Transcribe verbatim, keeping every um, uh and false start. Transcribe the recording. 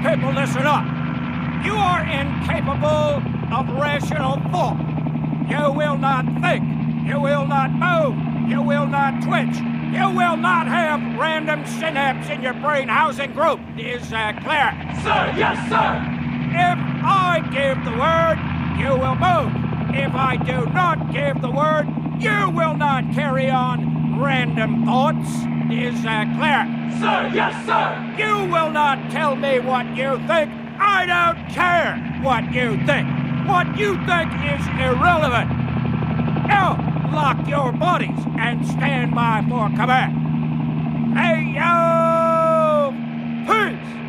people, listen up. You are incapable of rational thought. You will not think. You will not move. You will not twitch. You will not have random synapse in your brain housing group. Is that clear? Sir, yes, sir! If I give the word, you will move. If I do not give the word, you will not carry on random thoughts. Is that clear? Sir, yes, sir! You will not tell me what you think. I don't care what you think. What you think is irrelevant. Now, lock your bodies and stand by for command. Hey, yo! Peace!